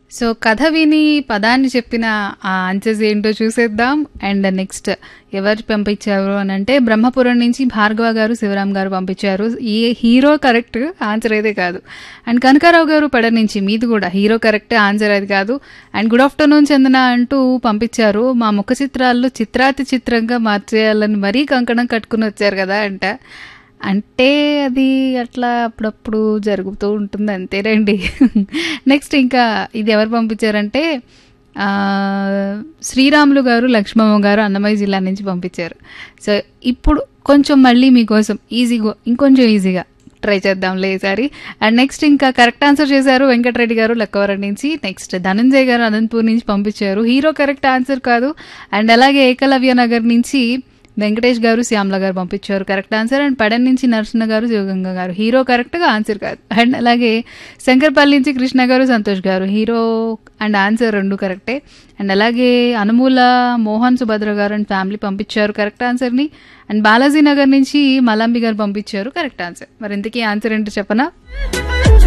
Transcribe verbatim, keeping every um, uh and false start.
So కథ విని పదాన్ని చెప్పిన ఆ ఆన్సర్స్ ఏంటో చూసేద్దాం. అండ్ నెక్స్ట్ ఎవరు పంపించారు అని అంటే బ్రహ్మపురం నుంచి భార్గవ గారు, శివరాం గారు పంపించారు. ఈ హీరో కరెక్ట్, ఆన్సర్ అయితే కాదు. అండ్ కనకారావు గారు పడ నుంచి మీది కూడా హీరో కరెక్ట్, ఆన్సర్ అది కాదు. అండ్ గుడ్ ఆఫ్టర్నూన్ చందన అంటూ పంపించారు. మా ముఖ చిత్రాల్లో చిత్రాతి చిత్రంగా మార్చేయాలని మరీ కంకణం కట్టుకుని వచ్చారు కదా అంట. అంటే అది అట్లా అప్పుడప్పుడు జరుగుతూ ఉంటుంది అంతేనండి. నెక్స్ట్ ఇంకా ఇది ఎవరు పంపించారంటే శ్రీరాములు గారు, లక్ష్మమ్మ గారు అన్నమయ్య జిల్లా నుంచి పంపించారు. సో ఇప్పుడు కొంచెం మళ్ళీ మీకోసం ఈజీగా ఇంకొంచెం ఈజీగా ట్రై చేద్దాంలే ఈసారి. అండ్ నెక్స్ట్ ఇంకా కరెక్ట్ ఆన్సర్ చేశారు వెంకటరెడ్డి గారు లక్కవరం నుంచి. నెక్స్ట్ ధనంజయ్ గారు అనంతపూర్ నుంచి పంపించారు. హీరో కరెక్ట్ ఆన్సర్ కాదు. అండ్ అలాగే ఏకలవ్య నగర్ నుంచి వెంకటేష్ గారు, శ్యామల గారు పంపించారు కరెక్ట్ ఆన్సర్. అండ్ పడన్ నుంచి నరసింహ గారు, శివగంగ గారు హీరో కరెక్ట్గా ఆన్సర్ కాదు. అండ్ అలాగే శంకర్పల్లి నుంచి కృష్ణ గారు, సంతోష్ గారు హీరో అండ్ ఆన్సర్ రెండు కరెక్టే. అండ్ అలాగే అనుమూల, మోహన్, సుభద్ర గారు అండ్ ఫ్యామిలీ పంపించారు కరెక్ట్ ఆన్సర్ని. అండ్ బాలాజీ నగర్ నుంచి మలాంబి గారు పంపించారు కరెక్ట్ ఆన్సర్. మరి ఇంతకీ ఆన్సర్ ఏంటో చెప్పనా?